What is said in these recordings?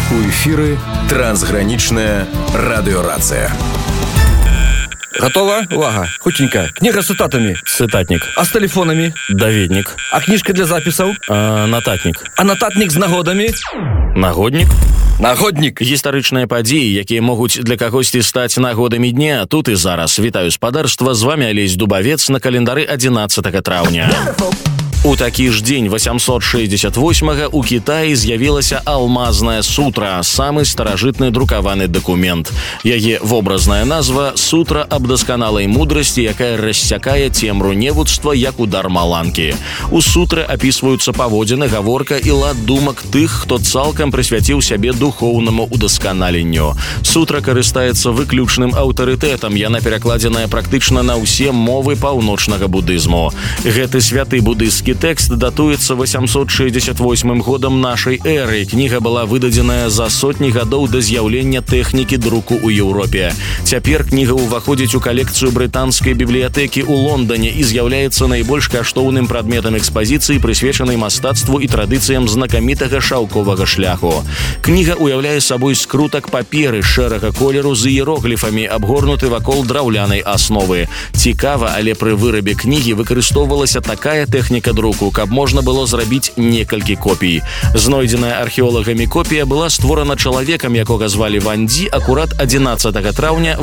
У эфіры трансгранічная радыёрацыя. Готова? Увага. Хутенько. Книга с цитатами. Цитатник. А с телефонами? Даведник. А книжка для записаў? Нататник. А нататник з нагодамі? Нагодник. Нагодник. Гістарычныя падзеі, якія могуць для кагосьці стаць нагодамі дня. Тут і зараз. Вітаю спадарства. З вами Алесь Дубавец на календары 11 траўня. У такі ж дзень 868-га у Кітаі з'явілася алмазная сутра, самы старажытны друкаваны дакумент. Яе вобразная назва – сутра аб дасканалай мудрасці, якая рассякае цемру невуцтва, як удар маланкі. У сутры апісваюцца паводзіны, гаворка і лад думак тых, хто цалкам прысвяціў сябе духоўнаму удасканаленню. Сутра карыстаецца выключным аўтарытэтам, яна перакладзеная практычна на ўсе мовы паўночнага будызму. Гэты святы будызскі тэкст датуецца 868 годам нашай эры. Кніга была выдадзеная за сотні гадоў да з'яўлення тэхнікі друку ў Еўропе. Цяпер кніга ўваходзіць у калекцыю брытанскай бібліятэкі ў Лондоне і з'яўляецца найбольш каштоўным прадметам экспазіцыі, прысвечанай мастацтву і традыцыям знакамітага шаўковага шляху. Кніга ўяўляе сабой скрутак паперы шэрага колеру з іерогліфамі, абгорнуты вакол драўлянай асновы. Цікава, але пры вырабе кнігі выкарыстоўвалася такая тэхніка друку, каб можна было зрабіць некалькі копій. Знойдзеная археолагамі копія была створана чалавекам, якога звалі Ван Дзі, акурат 11 траўня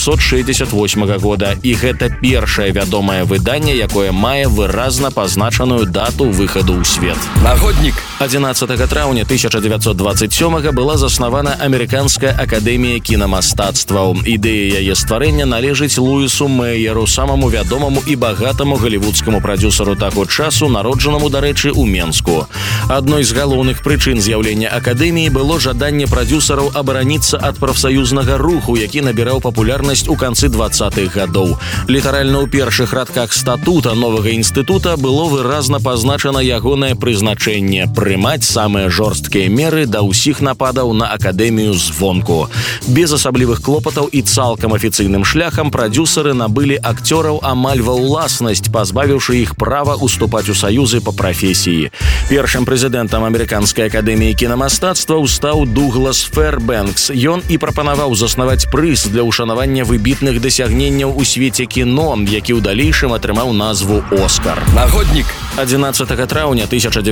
868 года. І гэта першае вядомае выданне, якое мае выразна пазначаную дату выхаду ў свет. Нагодник. 11 траўня 1927 была заснавана Амерыканская акадэмія кінамастацтваў. Ідэя яе стварэння належыць Луісу Мэйеру, самаму вядомаму і багатаму галівудскаму прадзюсару таго часу, народжанаму, дарэчы, у Менску. Адной з галоўных прычын з'яўлення акадэміі было жаданне прадзюсараў абараніцца ад прафсаюзнага руху, які набіраў папулярнасць у канцы 20-х гадоў. Літаральна ў першых радках статута новага інстытута было выразна пазначана ягонае прызначэнне – прымаць самыя жорсткія меры да ўсіх нападаў на акадэмію звонку. Без асаблівых клопатаў і цалкам афіцыйным шляхам прадзюсары набылі акцёраў амаль ва ўласнасць, пазбавіўшы іх права уступаць у саюзы па прафесіі. Першым прэзідэнтам Амерыканскай акадэміі кінамастацтваў стаў Дуглас Фэрбэнкс. Ён і прапанаваў заснаваць прыз для ўшанавання выбітных дасягненняў у свеце кіно, які ў далейшым атрымаў назву «Оскар». Нагодник. 11 траўня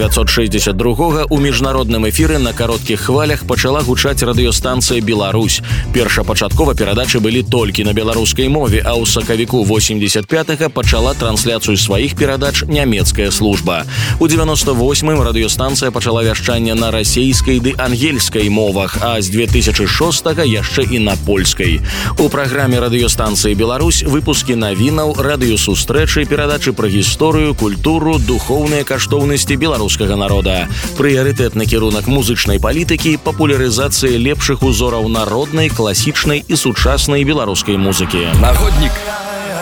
1962 у міжнародным эфіры на кароткіх хвалях пачала гучаць радыёстанцыя «Беларусь». Першапачаткова перадачы былі толькі на беларускай мове, а ў сакавіку 85-га пачала трансляцыю сваіх перадач нямецкая служба. У 98-м радыёстанцыя пачала вяшчанне на расейскай ды ангельскай мовах, а з 2006-га яшчэ і на польскай. У праграме радыёстанцыі «Беларусь» выпускі навінаў, радыёсустрэчы, перадачы пра гісторыю, культуру, духоўныя каштоўнасці беларускага народа. Прыярытэтны кірунак музычнай палітыкі, папулярызацыя лепшых узораў народнай, класічнай і сучаснай беларускай музыкі. Нагодник.